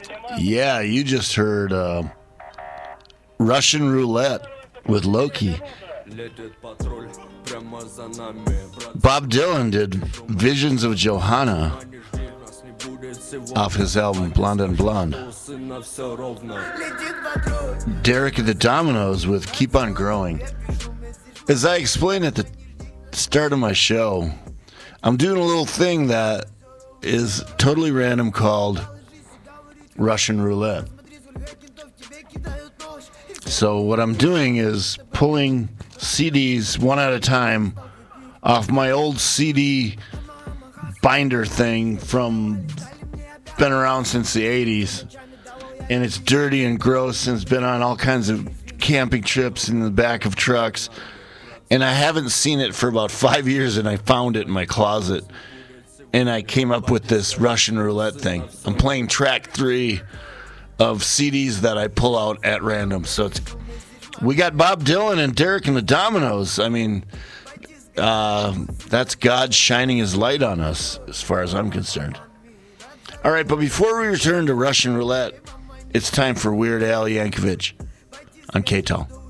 Yeah, you just heard Russian Roulette with Loki. Bob Dylan did Visions of Johanna off his album Blonde and Blonde. Derek and the Dominoes with Keep on Growing. As I explained at the start of my show, I'm doing a little thing that is totally random called Russian Roulette. So what I'm doing is pulling CDs one at a time off my old CD binder thing from been around since the 80s, and it's dirty and gross and it's been on all kinds of camping trips in the back of trucks, and I haven't seen it for about 5 years, and I found it in my closet, and I came up with this Russian Roulette thing. I'm playing track 3 of CDs that I pull out at random. So we got Bob Dylan and Derek and the Dominoes. I mean, that's God shining his light on us as far as I'm concerned. All right, but before we return to Russian Roulette, it's time for Weird Al Yankovic on KTAL.